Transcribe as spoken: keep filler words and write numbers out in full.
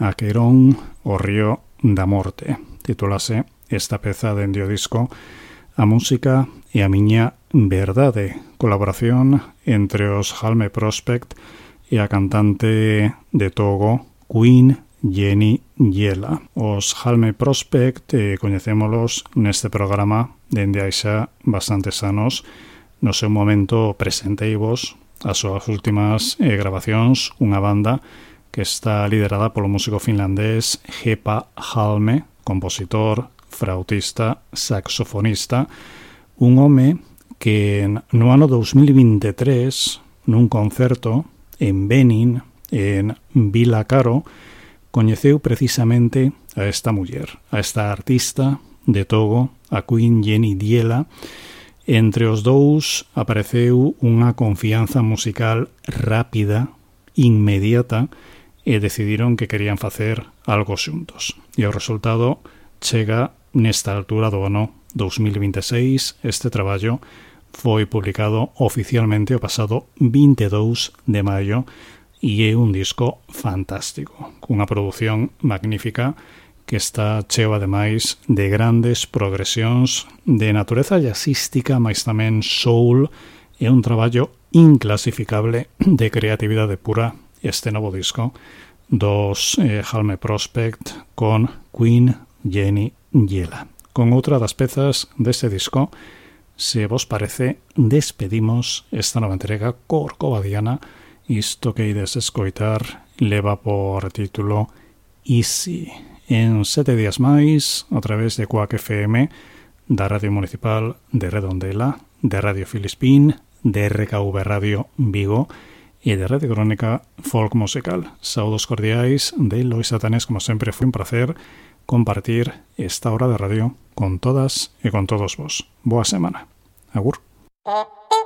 Aquerón o Río da Morte. Titúlase esta peza dende o disco A Música e a Miña Verdade, colaboración entre os Halme Prospect e a cantante de Togo Queen Jenny Yela. Os Halme Prospect eh, coñecémolos neste programa dende hai xa bastantes anos. No seu momento presenteivos as súas últimas eh, grabacións, unha banda que está liderada polo músico finlandés Hepa Halme, compositor, flautista, saxofonista, un home que no ano dos mil veintitrés, nun concerto en Benin, en Vila Caro, coñeceu precisamente a esta muller, a esta artista de Togo, a Queen Jenny Yela. Entre os dous apareceu unha confianza musical rápida, inmediata, e decidiron que querían facer algo xuntos. E o resultado chega nesta altura do ano dos mil veintiséis. Este traballo foi publicado oficialmente o pasado veintidós de maio e é un disco fantástico, cunha produción magnífica que está cheo ademais de grandes progresións de natureza jazzística, mais tamén soul. É un traballo inclasificable de creatividade pura este novo disco dos eh, Halme Prospect con Queen Jenny Yela. Con outra das pezas deste disco, se vos parece, despedimos esta nova entrega corcovadiana. Isto que ides escoitar leva por título Easy. En sete días máis, a través de Quack F M, da Radio Municipal de Redondela, de Radio Filispín, de R K V Radio Vigo e de Radio Crónica Folk Musical. Saúdos cordiais de Lois Satanés, como sempre foi un placer compartir esta hora de radio con todas e con todos vos. Boa semana. Agur.